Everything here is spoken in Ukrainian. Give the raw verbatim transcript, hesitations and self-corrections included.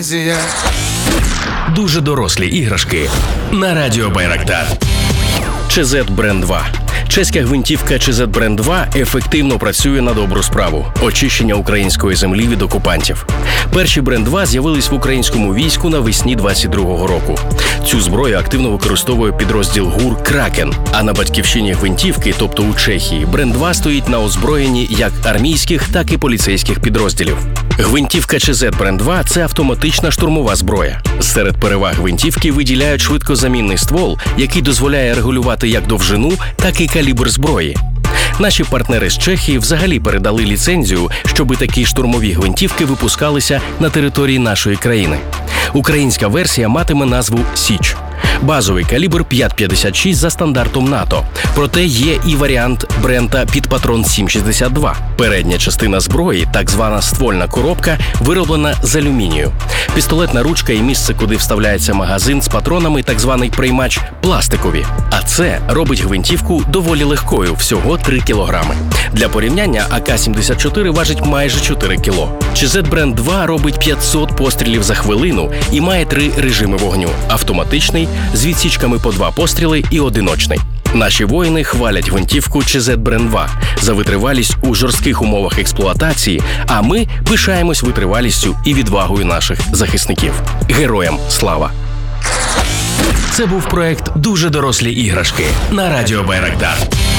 Дуже дорослі іграшки на радіо Байрактар. ЧЗ Бренд два. Чеська гвинтівка ЧЗ Бренд два ефективно працює на добру справу – очищення української землі від окупантів. Перші Бренд два з'явились в українському війську навесні двадцять другого року. Цю зброю активно використовує підрозділ ГУР «Кракен». А на батьківщині гвинтівки, тобто у Чехії, Бренд два стоїть на озброєнні як армійських, так і поліцейських підрозділів. Гвинтівка ЧЗ Бренд два – це автоматична штурмова зброя. Серед переваг гвинтівки виділяють швидкозамінний ствол, який дозволяє регулювати як довжину, так і калібр зброї. Наші партнери з Чехії взагалі передали ліцензію, щоби такі штурмові гвинтівки випускалися на території нашої країни. Українська версія матиме назву «Січ». Базовий калібр п'ять п'ятдесят шість за стандартом НАТО. Проте є і варіант Брента під патрон сім шістдесят два. Передня частина зброї, так звана ствольна коробка, вироблена з алюмінію. Пістолетна ручка і місце, куди вставляється магазин з патронами, так званий приймач, пластикові. А це робить гвинтівку доволі легкою, всього три кілограми. Для порівняння А К сімдесят чотири важить майже чотири кіло. ЧЗ Бренд два робить п'ятсот пострілів за хвилину і має три режими вогню – автоматичний, з відсічками по два постріли і одиночний. Наші воїни хвалять гвинтівку ЧЗ Бренд два за витривалість у жорстких умовах експлуатації, а ми пишаємось витривалістю і відвагою наших захисників. Героям слава! Це був проект «Дуже дорослі іграшки» на радіо Байрактар.